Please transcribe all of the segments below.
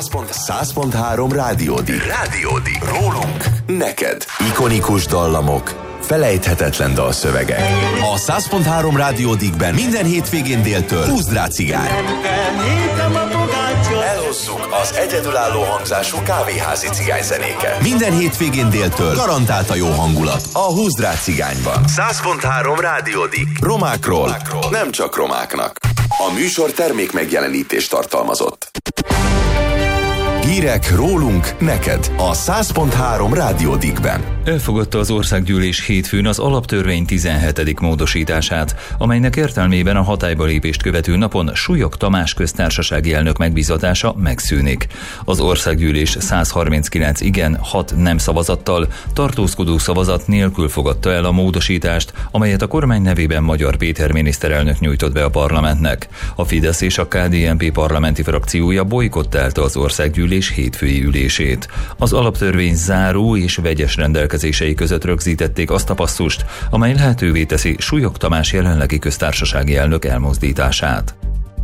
100.3 Rádiódik. Rólunk, neked. Ikonikus dallamok, felejthetetlen dalszövegek. A 100.3 Rádiódikben minden hétvégén déltől húzd rá cigány. Elhozzuk az egyedülálló hangzású kávéházi cigányzenéket. Minden hétvégén déltől garantált a jó hangulat a húzd rá cigányban. 100.3 Rádiódik. Romákról, nem csak romáknak. A műsor termék megjelenítést tartalmazott. Hírek rólunk, neked a 100.3 Rádiódikben. Elfogadta az országgyűlés hétfőn az alaptörvény 17. módosítását, amelynek értelmében a hatályba lépést követő napon Súlyog Tamás köztársasági elnök megbízatása megszűnik. Az országgyűlés 139 igen, 6 nem szavazattal, tartózkodó szavazat nélkül fogadta el a módosítást, amelyet a kormány nevében Magyar Péter miniszterelnök nyújtott be a parlamentnek. A Fidesz és a KDNP parlamenti frakciója bojkottálta az országgyűlés hétfői ülését. Az alaptörvény záró és vegyes rendelkezései között rögzítették azt a passzust, amely lehetővé teszi Súlyog Tamás jelenlegi köztársasági elnök elmozdítását.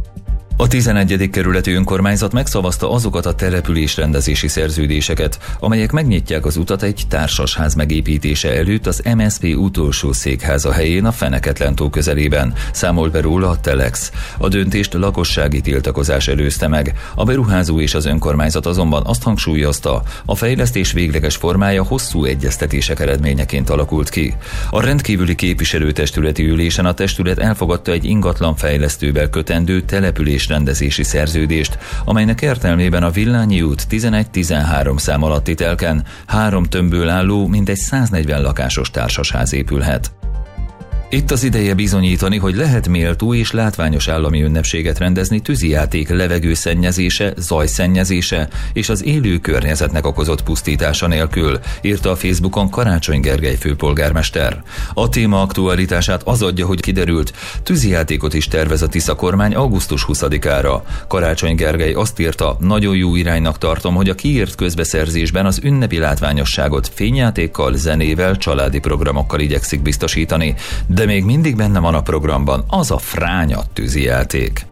A 11. kerületi önkormányzat megszavazta azokat a településrendezési szerződéseket, amelyek megnyitják az utat egy társasház megépítése előtt az MSZP utolsó székháza helyén a Feneketlen-tó közelében, számol be róla a Telex. A döntést lakossági tiltakozás előzte meg. A beruházó és az önkormányzat azonban azt hangsúlyozta, a fejlesztés végleges formája hosszú egyeztetések eredményeként alakult ki. A rendkívüli képviselőtestületi ülésen a testület elfogadta egy ingatlan fejlesztővel kötendő településrendezési szerződést, amelynek értelmében a Villányi út 11-13 szám alatti telken 3 tömbből álló, mintegy 140 lakásos társasház épülhet. Itt az ideje bizonyítani, hogy lehet méltó és látványos állami ünnepséget rendezni tűzijáték levegőszennyezése, zajszennyezése és az élő környezetnek okozott pusztítása nélkül, írta a Facebookon Karácsony Gergely főpolgármester. A téma aktualitását az adja, hogy kiderült, tűzijátékot is tervez a Tisza kormány augusztus 20-ára. Karácsony Gergely azt írta, nagyon jó iránynak tartom, hogy a kiírt közbeszerzésben az ünnepi látványosságot fényjátékkal, zenével, családi programokkal igyekszik biztosítani, de még mindig benne van a programban az a fránya tűzijáték.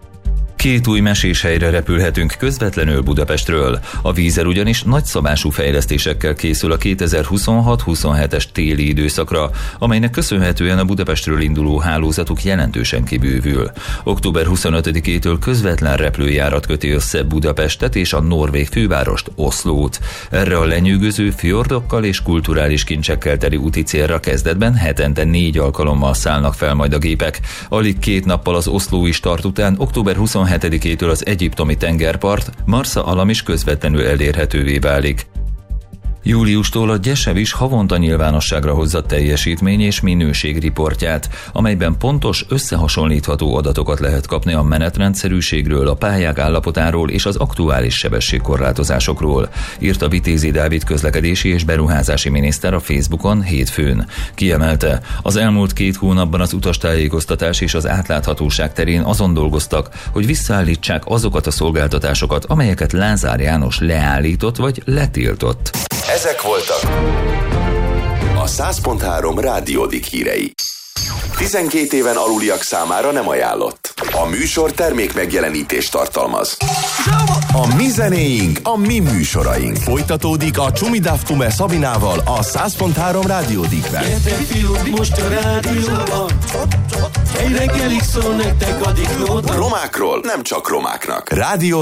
2 új meséshelyre repülhetünk közvetlenül Budapestről. A Vízer ugyanis nagyszabású fejlesztésekkel készül a 2026-27-es téli időszakra, amelynek köszönhetően a Budapestről induló hálózatuk jelentősen kibővül. Október 25-től közvetlen repülőjárat köti össze Budapestet és a norvég fővárost, Oszlót. Erre a lenyűgöző fjordokkal és kulturális kincsekkel teli úti célra kezdetben hetente 4 alkalommal szállnak fel majd a gépek. Alig 2 nappal az oszlói start után október 27-től az egyiptomi tengerpart, Marsa Alam is közvetlenül elérhetővé válik. Júliustól a Gyesev is havonta nyilvánosságra hozza teljesítmény és minőség riportját, amelyben pontos, összehasonlítható adatokat lehet kapni a menetrendszerűségről, a pályák állapotáról és az aktuális sebességkorlátozásokról, írta Vitézi Dávid közlekedési és beruházási miniszter a Facebookon hétfőn. Kiemelte, az elmúlt 2 hónapban az utastájékoztatás és az átláthatóság terén azon dolgoztak, hogy visszaállítsák azokat a szolgáltatásokat, amelyeket Lázár János leállított vagy letiltott. Ezek voltak a 100.3 Rádiódik hírei. 12 éven aluliak számára nem ajánlott. A műsor termék megjelenítést tartalmaz. A mi zenéink, a mi műsoraink. Folytatódik a Csumidaftume Szabinával a 100.3 Rádiódikben. Gyertek fiúk, most a rádióban. Egy reggelig szól nektek a diklót. Romákról, nem csak romáknak. Rádió